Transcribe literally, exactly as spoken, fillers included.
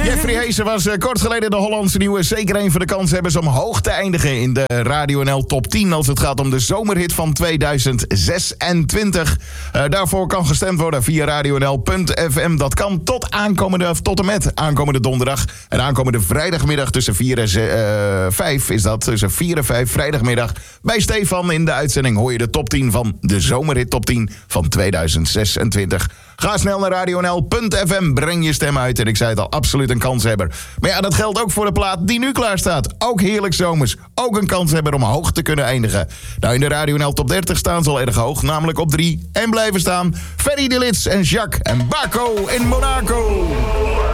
Jeffrey Heesen was uh, kort geleden de Hollandse nieuwe. Zeker een van de kanshebbers om hoog te eindigen in de Radio N L Top tien... als het gaat om de zomerhit van tweeduizend zesentwintig. Uh, daarvoor kan gestemd worden via radio n l punt f m. Dat kan tot, aankomende, of tot en met aankomende donderdag. En aankomende vrijdagmiddag tussen vier en vijf is dat. Tussen vier en vijf vrijdagmiddag bij Stefan in de uitzending... hoor je de top tien van de zomerhit top tien van tweeduizend zesentwintig. Ga snel naar radio n l punt f m, breng je stem uit. En ik zei het al, absoluut een kanshebber. Maar ja, dat geldt ook voor de plaat die nu klaar staat. Ook heerlijk zomers. Ook een kanshebber om hoog te kunnen eindigen. Nou, in de Radio N L Top dertig staan ze al erg hoog. Namelijk op drie. En blijven staan Ferry de Lits en Jacques en Baco in Monaco.